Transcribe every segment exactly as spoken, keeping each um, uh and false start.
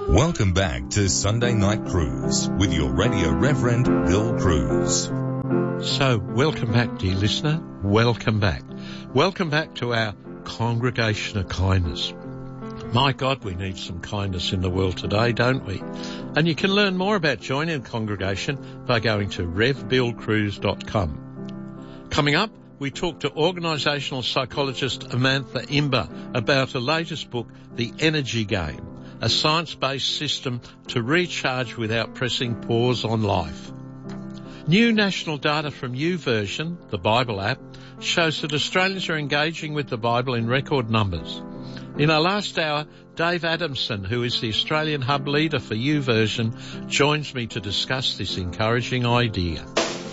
Welcome back to Sunday Night Cruise with your Radio Reverend Bill Cruz. So, welcome back, dear listener. Welcome back. Welcome back to our Congregation of Kindness. My God, we need some kindness in the world today, don't we? And you can learn more about joining a congregation by going to rev bill cruz dot com. Coming up, we talk to organisational psychologist Amantha Imber about her latest book, The Energy Game, a science-based system to recharge without pressing pause on life. New national data from YouVersion, the Bible app, shows that Australians are engaging with the Bible in record numbers. In our last hour, Dave Adamson, who is the Australian hub leader for YouVersion, joins me to discuss this encouraging idea.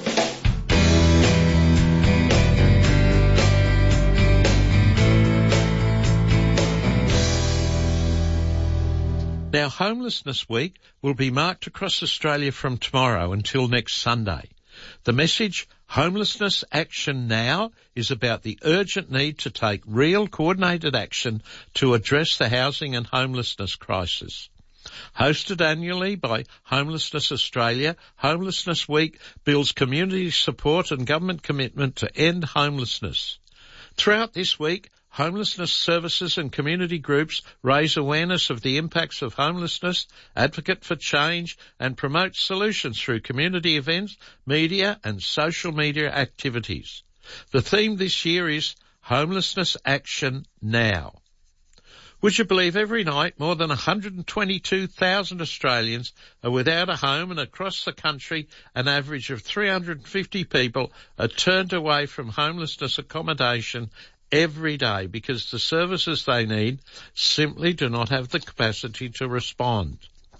Now, Homelessness Week will be marked across Australia from tomorrow until next Sunday. The message, Homelessness Action Now, is about the urgent need to take real coordinated action to address the housing and homelessness crisis. Hosted annually by Homelessness Australia, Homelessness Week builds community support and government commitment to end homelessness. Throughout this week, homelessness services and community groups raise awareness of the impacts of homelessness, advocate for change, and promote solutions through community events, media, and social media activities. The theme this year is Homelessness Action Now. Would you believe every night more than one hundred twenty-two thousand Australians are without a home, and across the country an average of three hundred fifty people are turned away from homelessness accommodation every day because the services they need simply do not have the capacity to respond.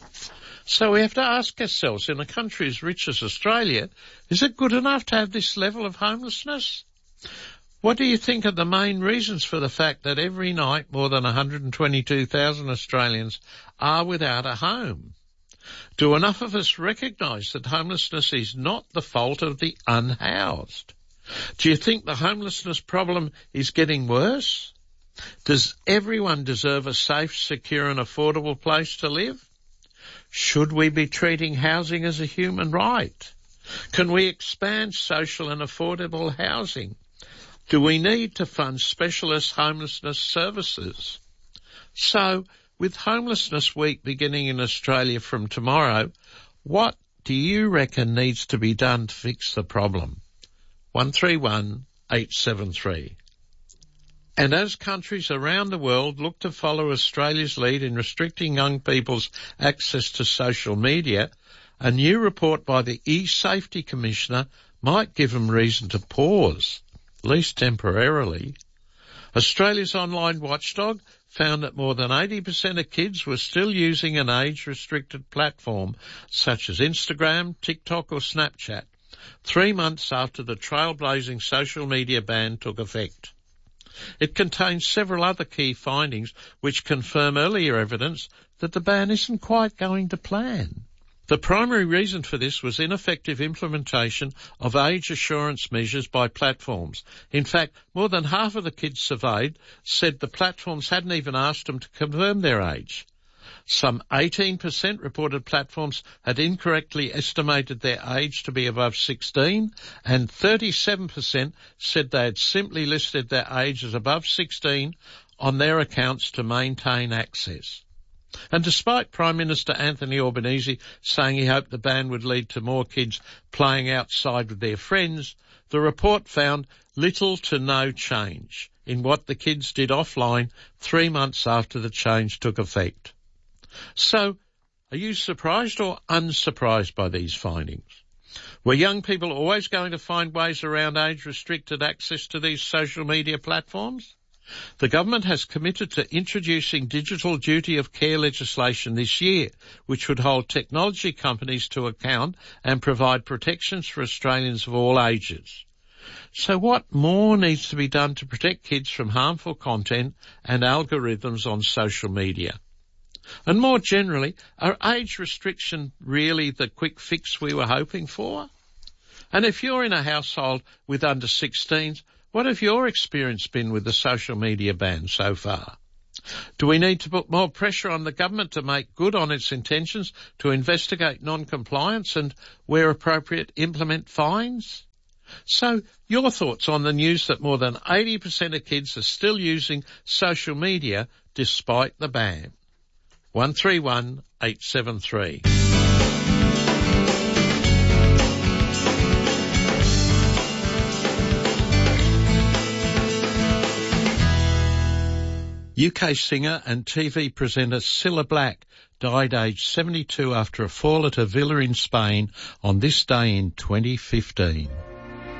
So we have to ask ourselves, in a country as rich as Australia, is it good enough to have this level of homelessness? What do you think are the main reasons for the fact that every night more than one hundred twenty-two thousand Australians are without a home? Do enough of us recognise that homelessness is not the fault of the unhoused? Do you think the homelessness problem is getting worse? Does everyone deserve a safe, secure and affordable place to live? Should we be treating housing as a human right? Can we expand social and affordable housing? Do we need to fund specialist homelessness services? So, with Homelessness Week beginning in Australia from tomorrow, what do you reckon needs to be done to fix the problem? one three one eight seven three. And as countries around the world look to follow Australia's lead in restricting young people's access to social media, a new report by the E-Safety Commissioner might give them reason to pause, at least temporarily. Australia's online watchdog found that more than eighty percent of kids were still using an age-restricted platform such as Instagram, TikTok or Snapchat, three months after the trailblazing social media ban took effect. It contains several other key findings which confirm earlier evidence that the ban isn't quite going to plan. The primary reason for this was ineffective implementation of age assurance measures by platforms. In fact, more than half of the kids surveyed said the platforms hadn't even asked them to confirm their age. Some eighteen percent reported platforms had incorrectly estimated their age to be above sixteen, and thirty-seven percent said they had simply listed their age as above sixteen on their accounts to maintain access. And despite Prime Minister Anthony Albanese saying he hoped the ban would lead to more kids playing outside with their friends, the report found little to no change in what the kids did offline three months after the change took effect. So, are you surprised or unsurprised by these findings? Were young people always going to find ways around age-restricted access to these social media platforms? The government has committed to introducing digital duty of care legislation this year, which would hold technology companies to account and provide protections for Australians of all ages. So what more needs to be done to protect kids from harmful content and algorithms on social media? And more generally, are age restriction really the quick fix we were hoping for? And if you're in a household with under sixteens, what have your experience been with the social media ban so far? Do we need to put more pressure on the government to make good on its intentions to investigate non-compliance and, where appropriate, implement fines? So, your thoughts on the news that more than eighty percent of kids are still using social media despite the ban? one three one eight seven three. U K singer and T V presenter Cilla Black died aged seventy-two after a fall at a villa in Spain on this day in twenty fifteen.